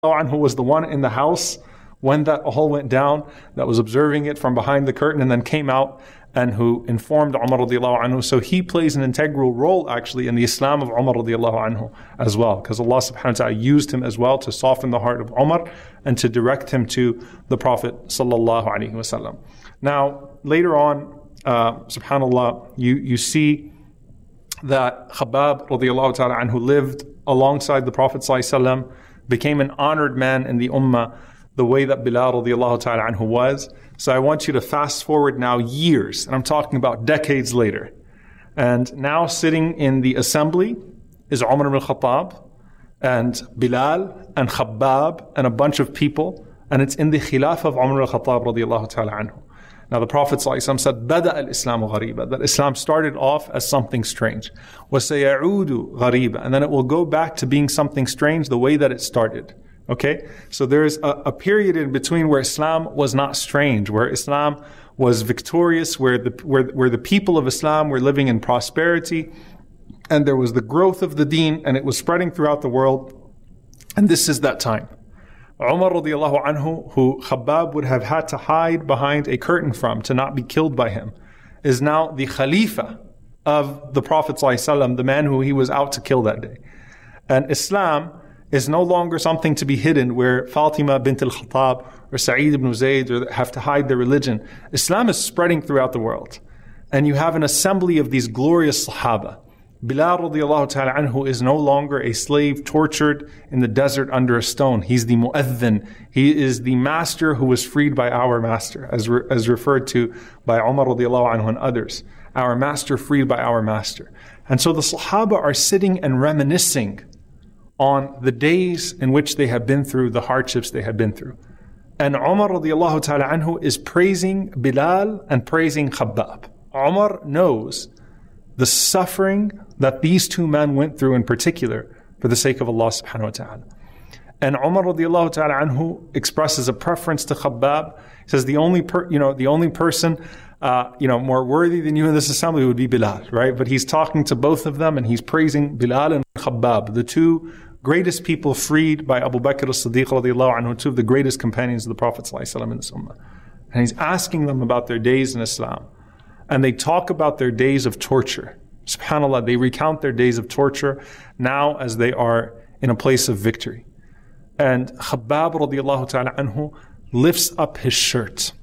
anhu was the one in the house when that all went down, that was observing it from behind the curtain and then came out and who informed Umar radiallahu anhu. So he plays an integral role actually in the Islam of Umar radiallahu anhu as well, because Allah subhanahu wa ta'ala used him as well to soften the heart of Umar and to direct him to the Prophet sallallahu alaihi wasallam. Now, later on, subhanallah, you see that Khabbab radiallahu ta'ala anhu lived alongside the Prophet sallallahu alaihi wasallam, became an honored man in the ummah, the way that Bilal radiallahu ta'ala anhu was. So I want you to fast forward now years, and I'm talking about decades later. And now sitting in the assembly is Umar ibn al-Khattab and Bilal and Khabbab and a bunch of people, and it's in the khilaf of Umar al-Khattab radiallahu ta'ala anhu. Now the Prophet ﷺ said, "Bada al-Islamu ghariba," that Islam started off as something strange. وَسَيَعُودُ ghariba, and then it will go back to being something strange the way that it started. Okay? So there's a period in between where Islam was not strange, where Islam was victorious, where the people of Islam were living in prosperity, and there was the growth of the deen, and it was spreading throughout the world. And this is that time. Umar radiallahu anhu, who Khabbab would have had to hide behind a curtain from to not be killed by him, is now the Khalifa of the Prophet ﷺ, the man who he was out to kill that day. And Islam is no longer something to be hidden where Fatima bint al-Khattab or Sa'id ibn Zayd have to hide their religion. Islam is spreading throughout the world. And you have an assembly of these glorious Sahaba. Bilal radiallahu ta'ala anhu is no longer a slave tortured in the desert under a stone. He's the mu'adhin. He is the master who was freed by our master, as referred to by Umar radiallahu anhu and others. Our master freed by our master. And so the Sahaba are sitting and reminiscing on the days in which they have been through, the hardships they have been through. And Umar radiallahu ta'ala anhu is praising Bilal and praising Khabbab. Umar knows the suffering that these two men went through in particular for the sake of Allah subhanahu wa ta'ala. And Umar radiallahu ta'ala anhu expresses a preference to Khabbab. He says the only person more worthy than you in this assembly would be Bilal, right? But he's talking to both of them and he's praising Bilal and Khabbab, the two greatest people freed by Abu Bakr as-Siddiq radiallahu anhu, two of the greatest companions of the Prophet sallallahu alaihi wasallam in this ummah. And he's asking them about their days in Islam. And they talk about their days of torture. SubhanAllah, they recount their days of torture now as they are in a place of victory. And Khabbab radiallahu ta'ala anhu lifts up his shirt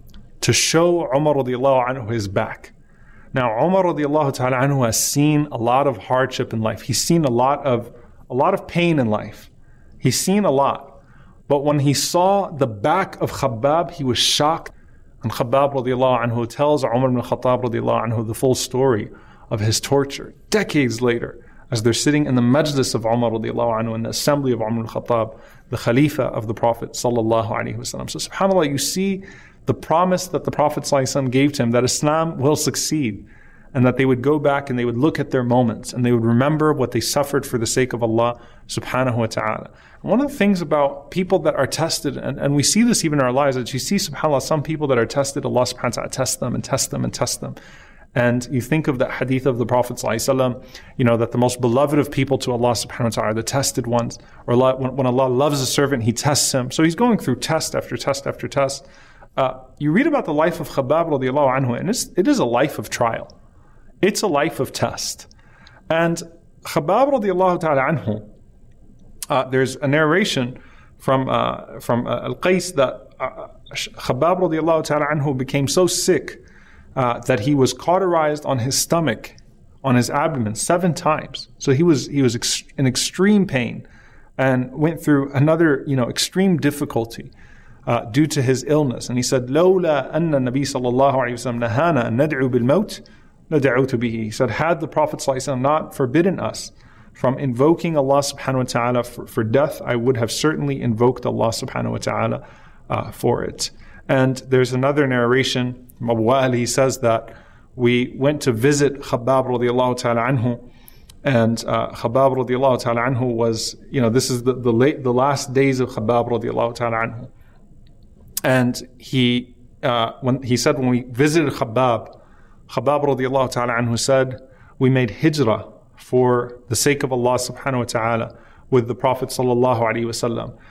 to show Umar radiallahu anhu his back. Now Umar radiallahu ta'ala anhu has seen a lot of hardship in life. He's seen a lot of pain in life. He's seen a lot. But when he saw the back of Khabbab, he was shocked. And Khabbab radiallahu anhu tells Umar ibn Khattab radiallahu anhu the full story of his torture decades later, as they're sitting in the majlis of Umar radiallahu anhu, in the assembly of Umar ibn Khattab, the Khalifa of the Prophet sallallahu alaihi wasallam. So subhanAllah, you see the promise that the Prophet sallallahu alaihi wasallam gave to him, that Islam will succeed, and that they would go back and they would look at their moments and they would remember what they suffered for the sake of Allah subhanahu wa ta'ala. One of the things about people that are tested, and we see this even in our lives, that you see, subhanAllah, some people that are tested, Allah subhanahu wa ta'ala tests them and tests them and tests them. And you think of that hadith of the Prophet ﷺ, that the most beloved of people to Allah subhanahu wa ta'ala are the tested ones. Or when Allah loves a servant, He tests him. So he's going through test after test after test. You read about the life of Khabbab radiallahu anhu, and it is a life of trial. It's a life of test. And Khabbab radiallahu ta'ala anhu, there's a narration from Al-Qais that Khabbab radiallahu ta'ala anhu became so sick that he was cauterized on his stomach, on his abdomen 7 times. So he was in extreme pain and went through another extreme difficulty due to his illness. And he said, "Lawla anna Nabi sallallahu alaihi wasallam nahana an nad'u bil maut lad'utu bihi." He said, had the Prophet sallallahu alaihi wasallam not forbidden us from invoking Allah subhanahu wa ta'ala for death, I would have certainly invoked Allah subhanahu wa ta'ala for it. And there's another narration, Abu Wa'il, he says that we went to visit Khabbab radiallahu ta'ala anhu, and Khabbab radiallahu ta'ala anhu was, this is the last days of Khabbab radiallahu ta'ala anhu. And when we visited Khabbab radiallahu ta'ala anhu said, we made hijrah for the sake of Allah subhanahu wa ta'ala with the Prophet sallallahu alaihi wasallam.